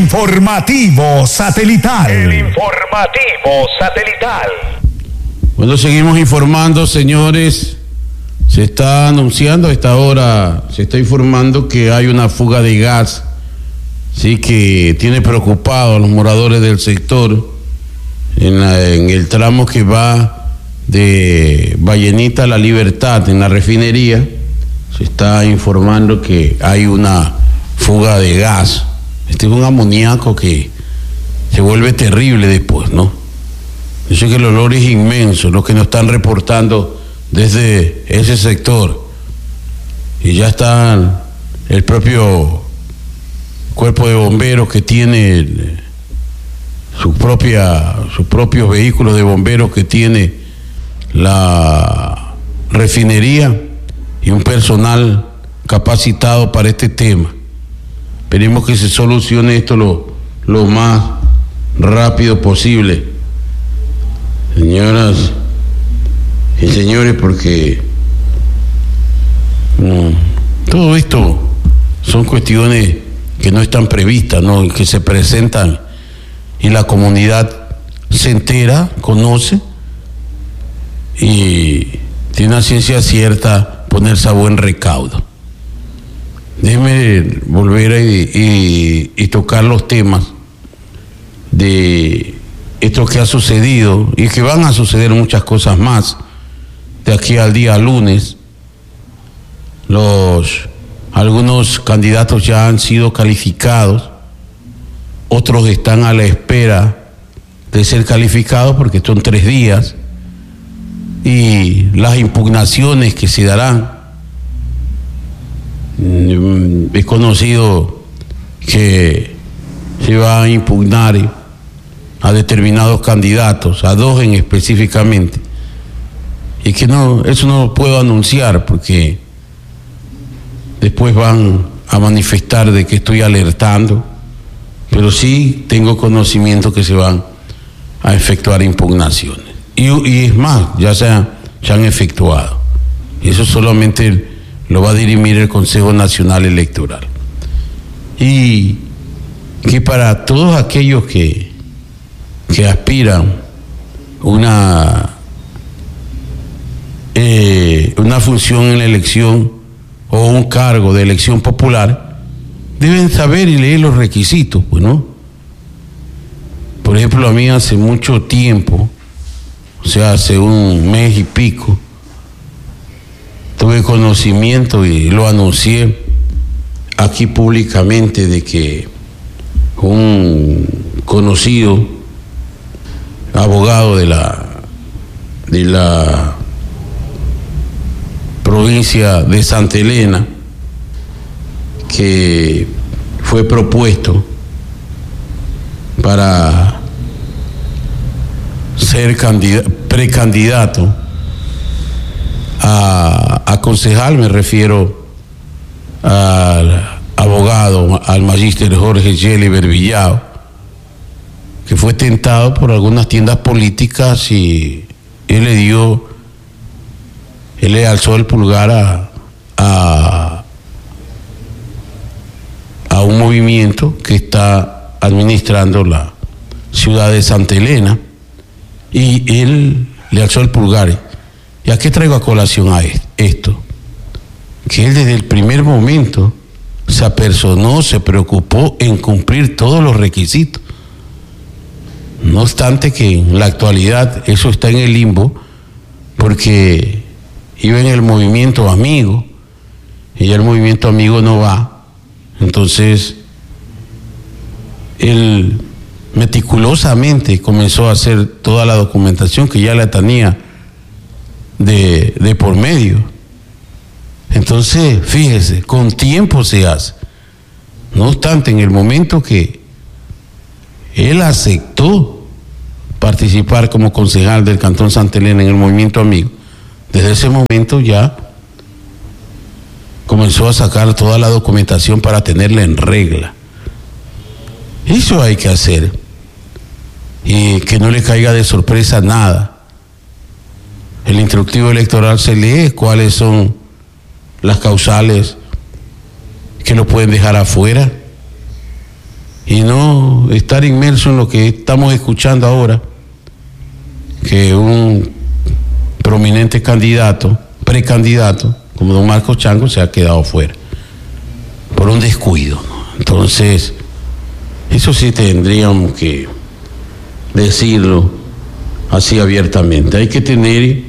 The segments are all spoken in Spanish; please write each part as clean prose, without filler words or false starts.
informativo satelital. Bueno, seguimos informando, señores. Se está anunciando a esta hora, se está informando que hay una fuga de gas, sí, que tiene preocupados a los moradores del sector en el tramo que va de Vallenita a La Libertad, en la refinería. Se está informando que hay una fuga de gas. Este es un amoníaco que se vuelve terrible después, ¿no? Yo sé que el olor es inmenso, lo que nos están reportando desde ese sector. Y ya está el propio cuerpo de bomberos que tiene sus propios vehículos de bomberos que tiene la refinería y un personal capacitado para este tema. Esperemos que se solucione esto lo más rápido posible, señoras y señores, porque todo esto son cuestiones que no están previstas, ¿no? Que se presentan y la comunidad se entera, conoce y tiene a ciencia cierta ponerse a buen recaudo. Déjeme volver y tocar los temas de esto que ha sucedido y que van a suceder muchas cosas más de aquí al día lunes. Algunos candidatos ya han sido calificados, otros están a la espera de ser calificados porque son 3 días, y las impugnaciones que se darán. Es conocido que se va a impugnar a determinados candidatos, a 2 específicamente, y que eso no lo puedo anunciar porque después van a manifestar de que estoy alertando, pero sí tengo conocimiento que se van a efectuar impugnaciones. Y es más, ya se han efectuado. Y eso solamente lo va a dirimir el Consejo Nacional Electoral. Y que para todos aquellos que aspiran una función en la elección o un cargo de elección popular, deben saber y leer los requisitos, pues, ¿no? Por ejemplo, a mí hace mucho tiempo, o sea, hace un mes y pico, tuve conocimiento y lo anuncié aquí públicamente de que un conocido abogado de la provincia de Santa Elena, que fue propuesto para ser precandidato a concejal, me refiero al abogado, al magíster Jorge Yeliber Villao, que fue tentado por algunas tiendas políticas y él le alzó el pulgar a un movimiento que está administrando la ciudad de Santa Elena, y él le alzó el pulgar. ¿Y a qué traigo a colación a esto? Que él desde el primer momento se apersonó, se preocupó en cumplir todos los requisitos. No obstante que en la actualidad eso está en el limbo, porque iba en el movimiento amigo y ya el movimiento amigo no va. Entonces él meticulosamente comenzó a hacer toda la documentación que ya la tenía de por medio. Entonces, fíjese, con tiempo se hace. No obstante, en el momento que él aceptó participar como concejal del Cantón Santa Elena en el movimiento amigo, desde ese momento ya comenzó a sacar toda la documentación para tenerla en regla. Eso hay que hacer, y que no le caiga de sorpresa nada. El instructivo electoral se lee cuáles son las causales que lo pueden dejar afuera, y no estar inmerso en lo que estamos escuchando ahora, que un prominente candidato, precandidato, como don Marcos Chango, se ha quedado fuera por un descuido, ¿no? Entonces, eso sí tendríamos que decirlo así abiertamente. Hay que tener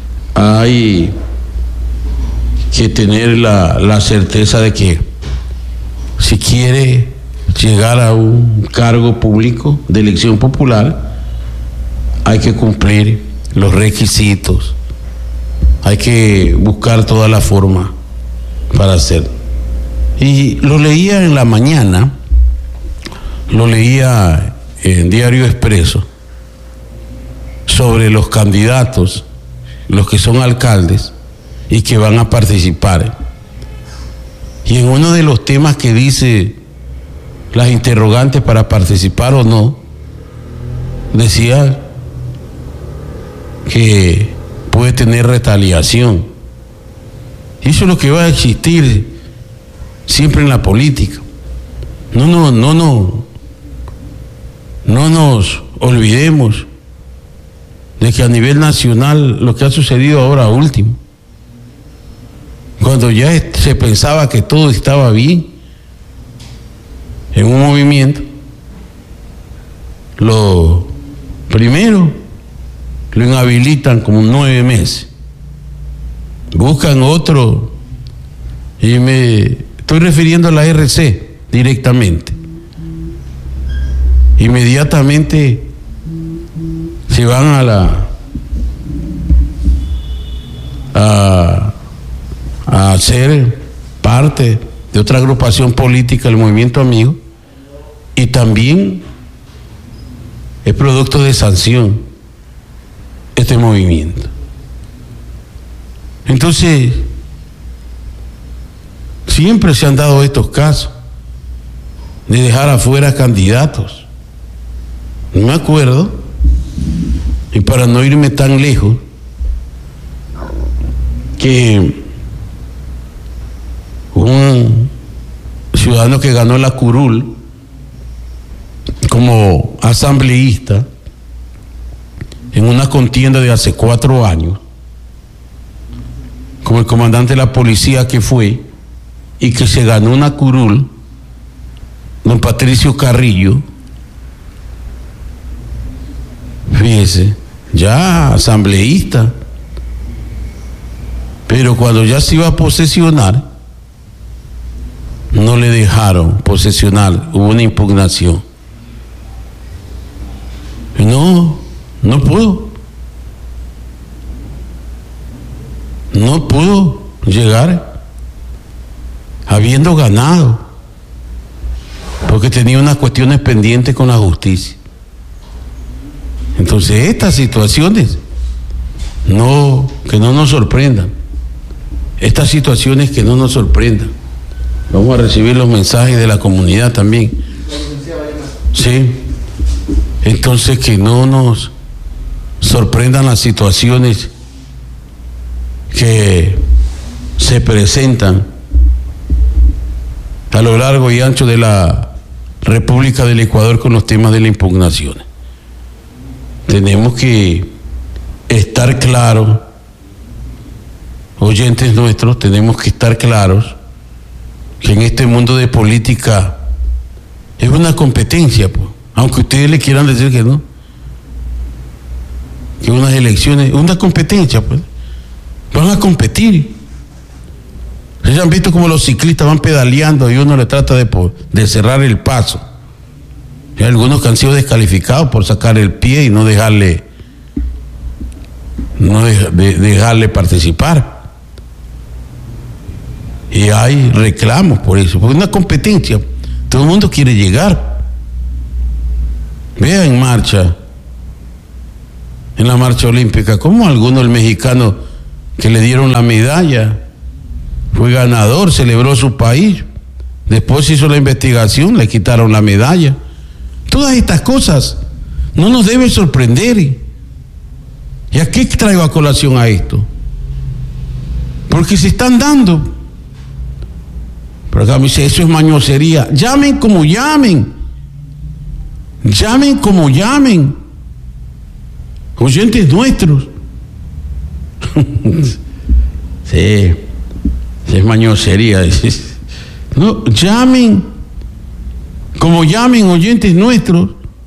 la certeza de que si quiere llegar a un cargo público de elección popular, hay que cumplir los requisitos, hay que buscar toda la forma para hacerlo. Y lo leía en la mañana, lo leía en Diario Expreso, sobre los candidatos, los que son alcaldes y que van a participar. Y en uno de los temas que dice las interrogantes para participar o no, decía que puede tener retaliación. Y eso es lo que va a existir siempre en la política. No nos olvidemos de que a nivel nacional lo que ha sucedido ahora último, cuando ya se pensaba que todo estaba bien en un movimiento, lo primero lo inhabilitan como 9 meses, buscan otro, y me estoy refiriendo a la RC directamente. Inmediatamente se van a ser parte de otra agrupación política, el Movimiento Amigo, y también es producto de sanción este movimiento. Entonces, siempre se han dado estos casos de dejar afuera candidatos. No me acuerdo, y para no irme tan lejos, que un ciudadano que ganó la curul como asambleísta en una contienda de hace 4 años, como el comandante de la policía que fue y que se ganó una curul, don Patricio Carrillo, fíjese, ya asambleísta, pero cuando ya se iba a posesionar, no le dejaron posesionar, hubo una impugnación. No pudo llegar habiendo ganado, porque tenía unas cuestiones pendientes con la justicia. Entonces estas situaciones que no nos sorprendan, estas situaciones que no nos sorprendan. Vamos a recibir los mensajes de la comunidad también. Sí. Entonces que no nos sorprendan las situaciones que se presentan a lo largo y ancho de la República del Ecuador con los temas de las impugnaciones. Tenemos que estar claros, oyentes nuestros, tenemos que estar claros que en este mundo de política es una competencia, pues, aunque ustedes le quieran decir que no, que unas elecciones es una competencia, pues, van a competir. Ustedes han visto cómo los ciclistas van pedaleando y uno le trata de cerrar el paso. Hay algunos que han sido descalificados por sacar el pie y no dejarle participar. Y hay reclamos por eso, porque es una competencia, todo el mundo quiere llegar. Vea en la marcha olímpica, como algunos, el mexicano que le dieron la medalla, fue ganador, celebró su país, después hizo la investigación, le quitaron la medalla. Todas estas cosas no nos deben sorprender. ¿Y a qué traigo a colación a esto? Porque se están dando. Pero acá me dice, eso es mañosería. Llamen como llamen, llamen como llamen, oyentes nuestros. Sí, es mañosería. No, llamen como llamen, oyentes nuestros,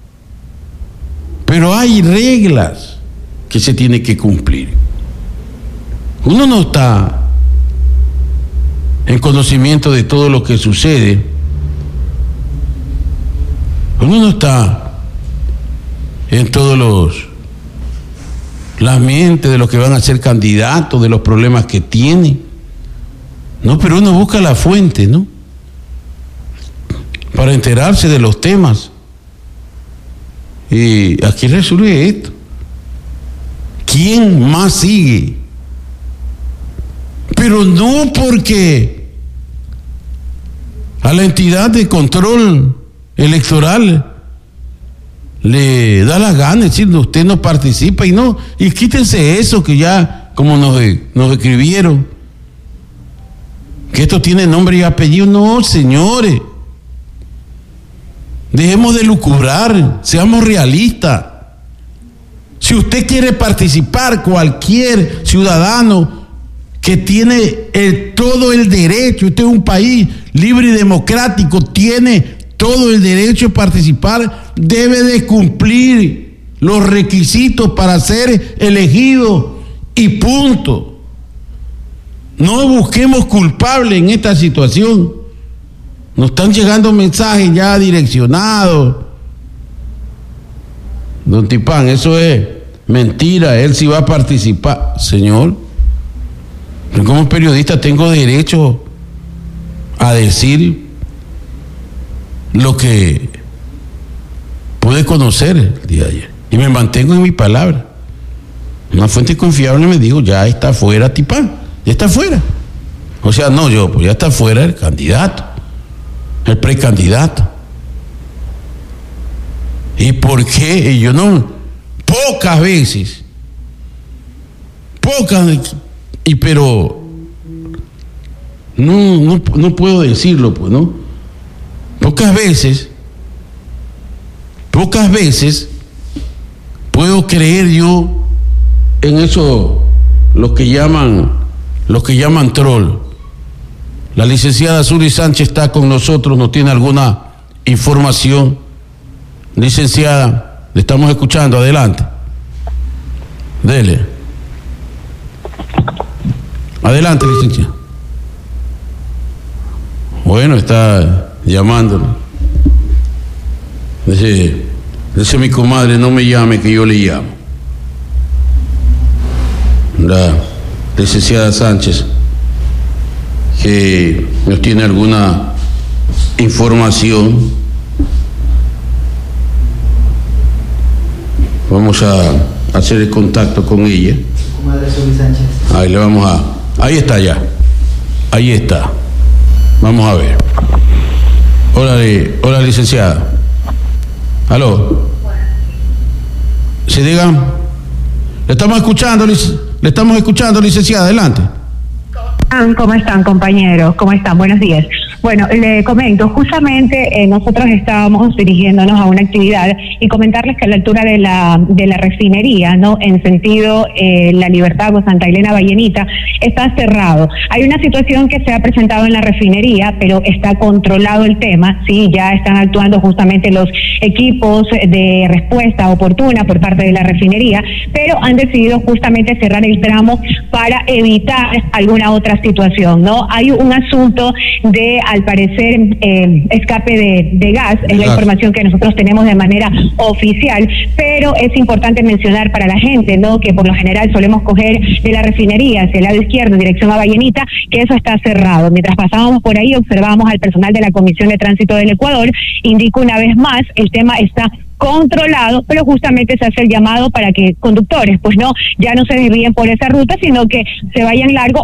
pero hay reglas que se tienen que cumplir. Uno no está en conocimiento de todo lo que sucede. Uno no está en todos las mentes de los que van a ser candidatos, de los problemas que tienen. No, pero uno busca la fuente, ¿no? Para enterarse de los temas. Y aquí resuelve esto. ¿Quién más sigue? Pero no porque a la entidad de control electoral le da la gana de decir usted no participa y quítense eso que ya como nos escribieron que esto tiene nombre y apellido. No, señores, dejemos de lucubrar, seamos realistas. Si usted quiere participar, cualquier ciudadano que tiene todo el derecho, este es un país libre y democrático, tiene todo el derecho de participar, debe de cumplir los requisitos para ser elegido y punto. No busquemos culpables en esta situación. Nos están llegando mensajes ya direccionados. Don Tipán, eso es mentira, él sí va a participar. Señor, yo como periodista tengo derecho a decir lo que pude conocer el día de ayer. Y me mantengo en mi palabra. Una fuente confiable me dijo, ya está fuera Tipán, ya está fuera. O sea, no yo, pues ya está fuera el candidato, el precandidato. ¿Y por qué? Y yo no, pocas veces, pero no puedo decirlo, pues, ¿no? Pocas veces puedo creer yo en eso, lo que llaman troll. La licenciada Zuly Sánchez está con nosotros, ¿nos tiene alguna información? Licenciada, le estamos escuchando, adelante. Dele. Adelante, licenciada. Bueno, está llamándole. Dice mi comadre, no me llame que yo le llamo. La licenciada Sánchez, que nos tiene alguna información. Vamos a hacer el contacto con ella. Comadre Zuly Sánchez. Ahí le vamos a... Ahí está ya. Ahí está. Vamos a ver. Hola, licenciada. ¿Aló? ¿Se digan? Le estamos escuchando, licenciada. Adelante. ¿Cómo están, compañeros? ¿Cómo están? Buenos días. Bueno, le comento, justamente nosotros estábamos dirigiéndonos a una actividad y comentarles que a la altura de la refinería, ¿no? En sentido La Libertad o Santa Elena Vallenita, está cerrado. Hay una situación que se ha presentado en la refinería, pero está controlado el tema, sí, ya están actuando justamente los equipos de respuesta oportuna por parte de la refinería, pero han decidido justamente cerrar el tramo para evitar alguna otra situación, ¿no? Hay un asunto de, al parecer, escape de gas, es la información que nosotros tenemos de manera oficial, pero es importante mencionar para la gente, ¿no? Que por lo general solemos coger de la refinería hacia el lado izquierdo en dirección a Vallenita, que eso está cerrado. Mientras pasábamos por ahí, observábamos al personal de la Comisión de Tránsito del Ecuador. Indico una vez más, el tema está controlado, pero justamente se hace el llamado para que conductores, pues no, ya no se desvíen por esa ruta, sino que se vayan largo